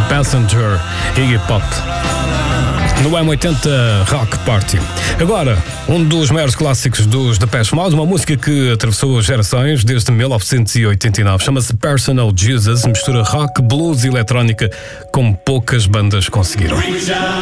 Passenger, Iggy Pop. No M80 Rock Party. Agora, um dos maiores clássicos dos Depeche Mode, uma música que atravessou gerações desde 1989. Chama-se Personal Jesus, mistura rock, blues e eletrónica como poucas bandas conseguiram.